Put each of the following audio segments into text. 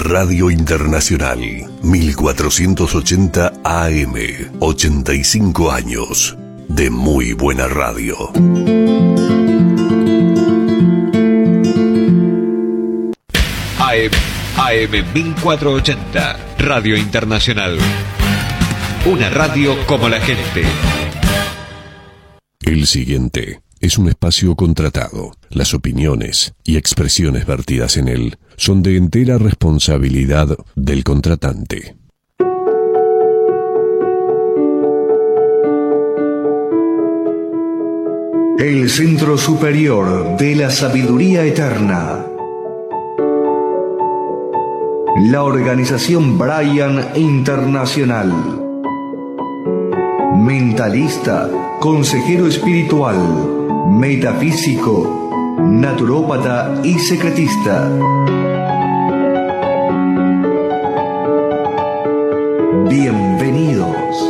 Radio Internacional, 1480 AM, 85 años de muy buena radio. AM 1480, Radio Internacional. Una radio como la gente. El siguiente es un espacio contratado. Las opiniones y expresiones vertidas en él son de entera responsabilidad del contratante. El Centro Superior de la Sabiduría Eterna. La organización Brian Internacional. Mentalista, consejero espiritual, metafísico, naturópata y secretista. Bienvenidos.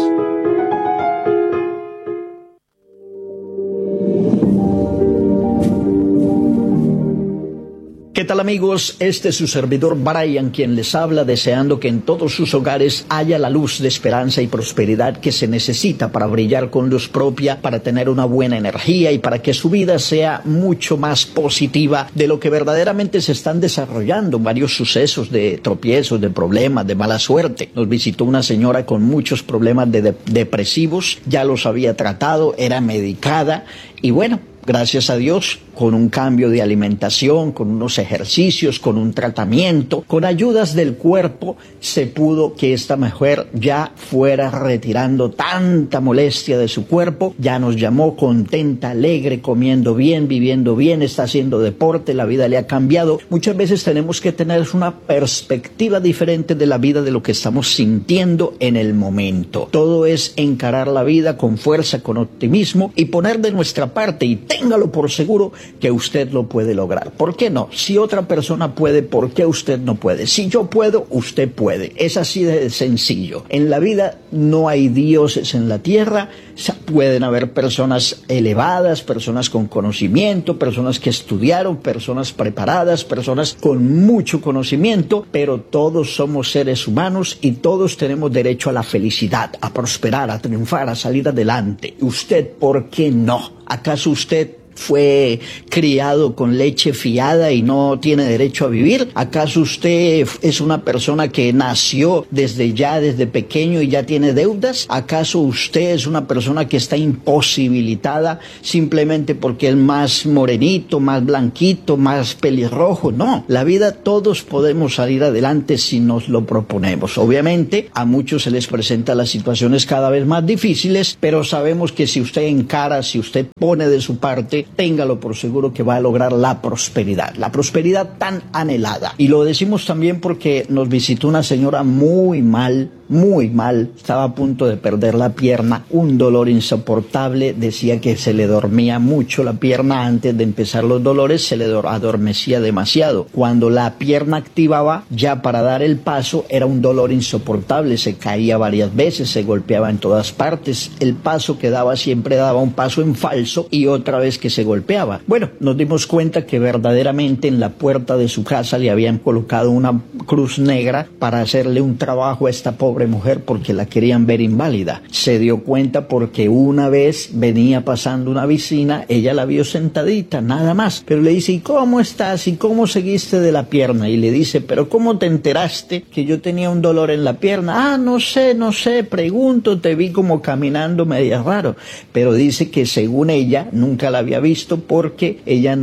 ¿Qué tal, amigos? Este es su servidor Brian, quien les habla, deseando que en todos sus hogares haya la luz de esperanza y prosperidad que se necesita para brillar con luz propia, para tener una buena energía y para que su vida sea mucho más positiva de lo que verdaderamente se están desarrollando. Varios sucesos de tropiezos, de problemas, de mala suerte. Nos visitó una señora con muchos problemas depresivos, ya los había tratado, era medicada y bueno, gracias a Dios, con un cambio de alimentación, con unos ejercicios, con un tratamiento, con ayudas del cuerpo, se pudo que esta mujer ya fuera retirando tanta molestia de su cuerpo. Ya nos llamó contenta, alegre, comiendo bien, viviendo bien, está haciendo deporte, la vida le ha cambiado. Muchas veces tenemos que tener una perspectiva diferente de la vida, de lo que estamos sintiendo en el momento. Todo es encarar la vida con fuerza, con optimismo y poner de nuestra parte, y téngalo por seguro que usted lo puede lograr. ¿Por qué no? Si otra persona puede, ¿por qué usted no puede? Si yo puedo, usted puede. Es así de sencillo. En la vida no hay dioses en la tierra. Pueden haber personas elevadas, personas con conocimiento, personas que estudiaron, personas preparadas, personas con mucho conocimiento, pero todos somos seres humanos y todos tenemos derecho a la felicidad, a prosperar, a triunfar, a salir adelante. ¿Usted por qué no? ¿Acaso usted fue criado con leche fiada y no tiene derecho a vivir? ¿Acaso usted es una persona que nació desde pequeño y ya tiene deudas? ¿Acaso usted es una persona que está imposibilitada simplemente porque es más morenito, más blanquito, más pelirrojo? No, la vida todos podemos salir adelante si nos lo proponemos. Obviamente a muchos se les presentan las situaciones cada vez más difíciles, pero sabemos que si usted encara, si usted pone de su parte, téngalo por seguro que va a lograr la prosperidad tan anhelada. Y lo decimos también porque nos visitó una señora muy mal, estaba a punto de perder la pierna, un dolor insoportable, decía que se le dormía mucho la pierna, antes de empezar los dolores se le adormecía demasiado. Cuando la pierna activaba ya para dar el paso era un dolor insoportable, se caía varias veces, se golpeaba en todas partes, el paso que daba siempre daba un paso en falso y otra vez que se golpeaba. Bueno, nos dimos cuenta que verdaderamente en la puerta de su casa le habían colocado una cruz negra para hacerle un trabajo a esta pobre mujer porque la querían ver inválida. Se dio cuenta porque una vez venía pasando una vecina, ella la vio sentadita, nada más, pero le dice: ¿y cómo estás? ¿Y cómo seguiste de la pierna? Y le dice: ¿pero cómo te enteraste que yo tenía un dolor en la pierna? Ah, no sé, pregunto, te vi como caminando medio raro. Pero dice que según ella nunca la había visto porque ella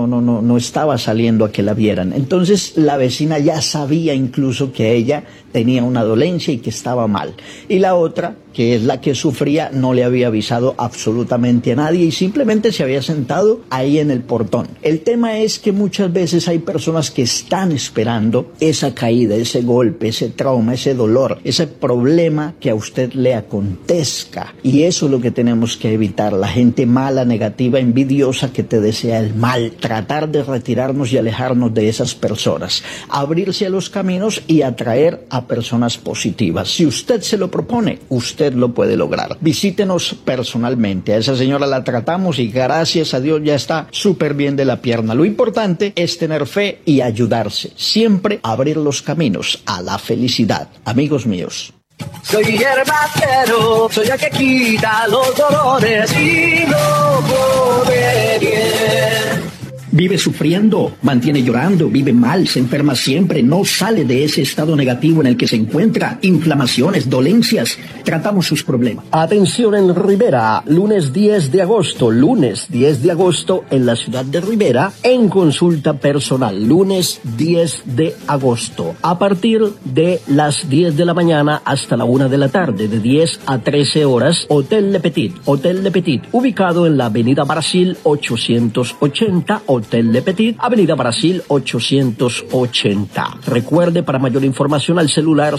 no estaba saliendo a que la vieran. Entonces la vecina ya sabía incluso que ella tenía una dolencia y que estaba mal. Y la otra, que es la que sufría, no le había avisado absolutamente a nadie y simplemente se había sentado ahí en el portón. El tema es que muchas veces hay personas que están esperando esa caída, ese golpe, ese trauma, ese dolor, ese problema que a usted le acontezca. Y eso es lo que tenemos que evitar. La gente mala, negativa, envidiosa que te desea el mal. Tratar de retirarnos y alejarnos de esas personas. Abrirse a los caminos y atraer a personas positivas. negativas. Si usted se lo propone, usted lo puede lograr. Visítenos personalmente. A esa señora la tratamos y gracias a Dios ya está súper bien de la pierna. Lo importante es tener fe y ayudarse. Siempre abrir los caminos a la felicidad. Amigos míos. Soy hierbacero, soy el que quita los dolores y lo pone bien. Vive sufriendo, mantiene llorando, vive mal, se enferma siempre, no sale de ese estado negativo en el que se encuentra, inflamaciones, dolencias, tratamos sus problemas. Atención en Rivera, lunes 10 de agosto en la ciudad de Rivera, en consulta personal, lunes 10 de agosto, a partir de las 10 de la mañana hasta la 1 de la tarde, de 10 a 13 horas, Hotel Le Petit, ubicado en la Avenida Brasil 880, Hotel Le Petit, Avenida Brasil 880. Recuerde, para mayor información al celular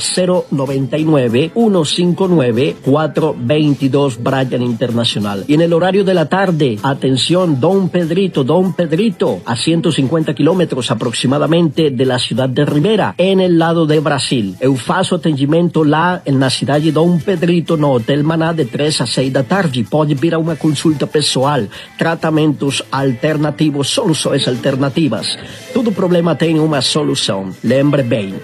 099-159-422 Bryan Internacional. Y en el horario de la tarde, atención, Don Pedrito, a 150 kilómetros aproximadamente de la ciudad de Rivera, en el lado de Brasil. Eu faço atendimento lá na cidade de Dom Pedrito, no Hotel Maná, de 3 a 6 da tarde. Pode vir a uma consulta pessoal, tratamentos alternativos, soluções alternativas. Todo problema tem uma solução. Lembre bem.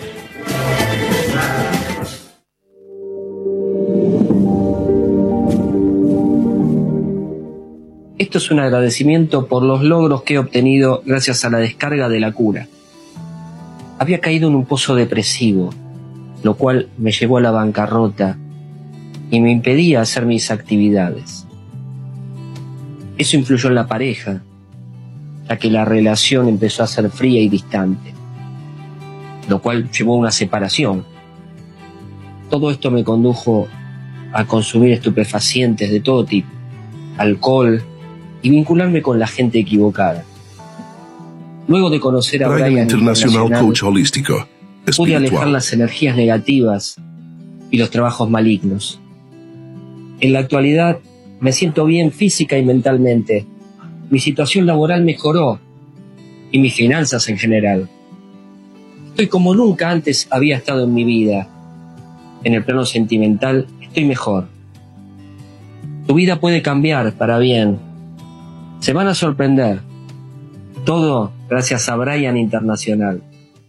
Esto es un agradecimiento por los logros que he obtenido gracias a la descarga de la cura. Había caído en un pozo depresivo, lo cual me llevó a la bancarrota y me impedía hacer mis actividades. Eso influyó en la pareja, ya que la relación empezó a ser fría y distante, lo cual llevó a una separación. Todo esto me condujo a consumir estupefacientes de todo tipo, alcohol y vincularme con la gente equivocada. Luego de conocer a Bryan Internacional, Coach Holístico, pude alejar las energías negativas y los trabajos malignos. En la actualidad me siento bien física y mentalmente. Mi situación laboral mejoró y mis finanzas en general. Estoy como nunca antes había estado en mi vida. En el plano sentimental estoy mejor. Tu vida puede cambiar para bien. Se van a sorprender. Todo gracias a Bryan Internacional.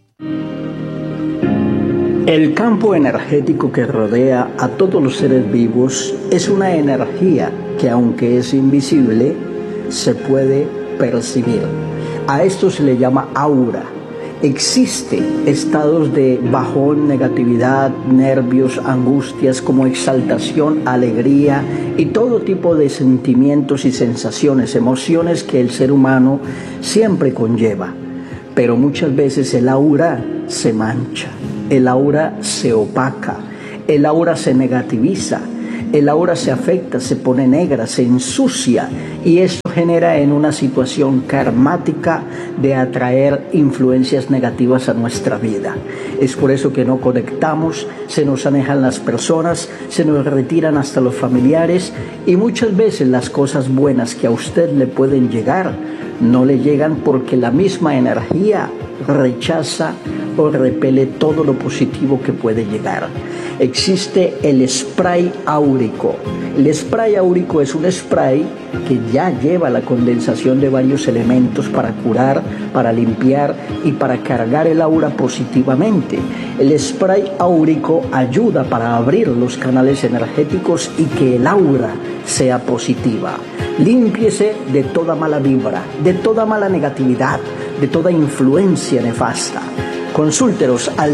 El campo energético que rodea a todos los seres vivos es una energía que, aunque es invisible, se puede percibir. A esto se le llama aura. Existen estados de bajón, negatividad, nervios, angustias, como exaltación, alegría y todo tipo de sentimientos y sensaciones, emociones que el ser humano siempre conlleva. Pero muchas veces el aura se mancha, el aura se opaca, el aura se negativiza, el aura se afecta, se pone negra, se ensucia, y eso genera en una situación karmática de atraer influencias negativas a nuestra vida. Es por eso que no conectamos, se nos alejan las personas, se nos retiran hasta los familiares, y muchas veces las cosas buenas que a usted le pueden llegar no le llegan porque la misma energía rechaza o repele todo lo positivo que puede llegar. Existe el spray áurico. El spray áurico es un spray que ya lleva la condensación de varios elementos para curar, para limpiar y para cargar el aura positivamente. El spray áurico ayuda para abrir los canales energéticos y que el aura sea positiva. Límpiese de toda mala vibra, de toda mala negatividad, de toda influencia nefasta. Consúltenos al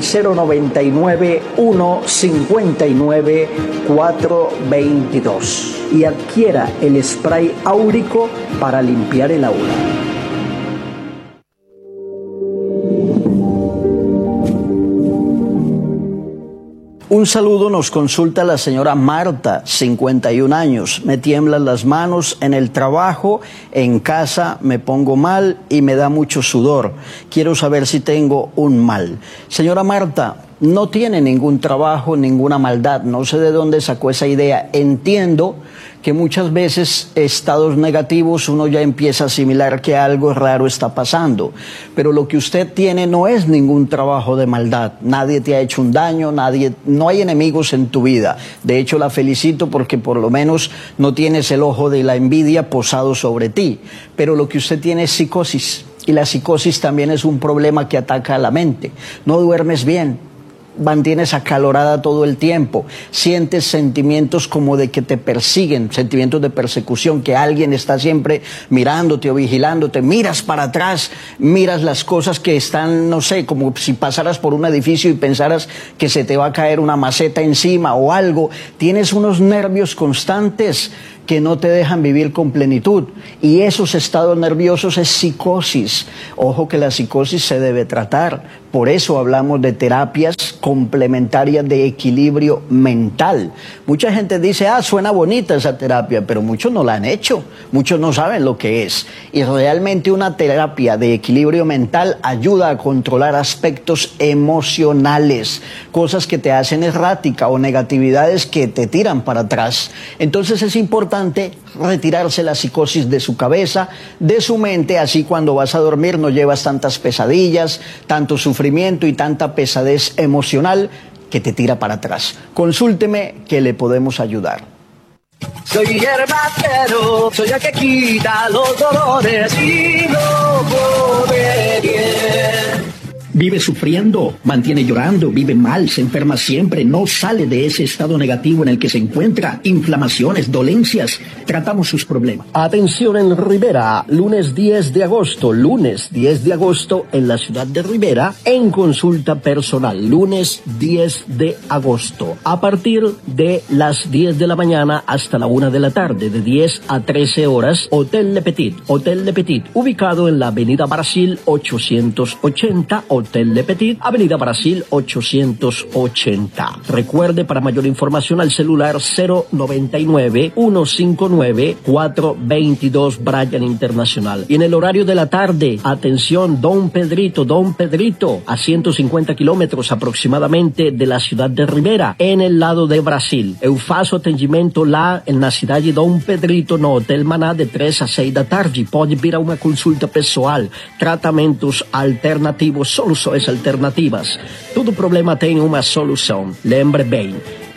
099-159-422 y adquiera el spray áurico para limpiar el aura. Un saludo, nos consulta la señora Marta, 51 años. Me tiemblan las manos en el trabajo, en casa me pongo mal y me da mucho sudor. Quiero saber si tengo un mal. Señora Marta, no tiene ningún trabajo, ninguna maldad. No sé de dónde sacó esa idea. Entiendo que muchas veces estados negativos uno ya empieza a asimilar que algo raro está pasando. Pero lo que usted tiene no es ningún trabajo de maldad. Nadie te ha hecho un daño, no hay enemigos en tu vida. De hecho, la felicito porque por lo menos no tienes el ojo de la envidia posado sobre ti. Pero lo que usted tiene es psicosis. Y la psicosis también es un problema que ataca a la mente. No duermes bien, mantienes acalorada todo el tiempo, sientes sentimientos como de que te persiguen, sentimientos de persecución, que alguien está siempre mirándote o vigilándote, miras para atrás, miras las cosas que están, no sé, como si pasaras por un edificio y pensaras que se te va a caer una maceta encima o algo, tienes unos nervios constantes que no te dejan vivir con plenitud, y esos estados nerviosos es psicosis. Ojo que la psicosis se debe tratar, por eso hablamos de terapias complementarias de equilibrio mental. Mucha gente dice, suena bonita esa terapia, pero muchos no la han hecho, muchos no saben lo que es, y realmente una terapia de equilibrio mental ayuda a controlar aspectos emocionales, cosas que te hacen errática o negatividades que te tiran para atrás. Entonces es importante retirarse la psicosis de su cabeza, de su mente, así cuando vas a dormir no llevas tantas pesadillas, tanto sufrimiento y tanta pesadez emocional que te tira para atrás. Consúlteme que le podemos ayudar. Soy hierbacero, soy el que quita los dolores y no come bien. Vive sufriendo, mantiene llorando, vive mal, se enferma siempre, no sale de ese estado negativo en el que se encuentra, inflamaciones, dolencias, tratamos sus problemas. Atención en Rivera, lunes 10 de agosto en la ciudad de Rivera, en consulta personal, lunes 10 de agosto, a partir de las 10 de la mañana hasta la 1 de la tarde, de 10 a 13 horas, Hotel Le Petit, ubicado en la Avenida Brasil 880, Hotel Le Petit, Avenida Brasil 880. Recuerde, para mayor información al celular 099-159-422 Bryan Internacional. Y en el horario de la tarde, atención, Don Pedrito, a 150 kilómetros aproximadamente de la ciudad de Rivera, en el lado de Brasil. Eu faço atendimento lá na cidade de Dom Pedrito, no Hotel Maná, de 3 a 6 da tarde. Pode vir a uma consulta pessoal, tratamentos alternativos, soluções alternativas. Todo problema tem uma solução. Lembre bem.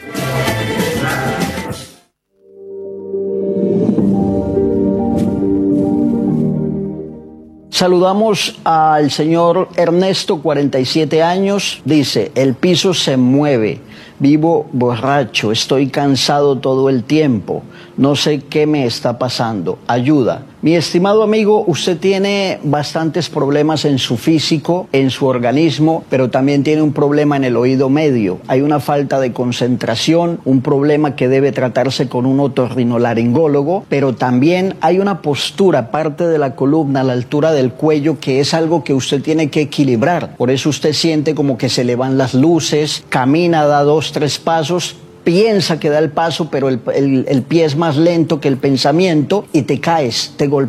Saludamos al señor Ernesto, 47 años. Dice, el piso se mueve, vivo borracho, estoy cansado todo el tiempo, no sé qué me está pasando, ayuda. Mi estimado amigo, usted tiene bastantes problemas en su físico, en su organismo, pero también tiene un problema en el oído medio. Hay una falta de concentración, un problema que debe tratarse con un otorrinolaringólogo, pero también hay una postura, parte de la columna, a la altura del cuello, que es algo que usted tiene que equilibrar. Por eso usted siente como que se le van las luces, camina, da 2, 3 pasos, piensa que da el paso, pero el pie es más lento que el pensamiento y te caes, te golpeas.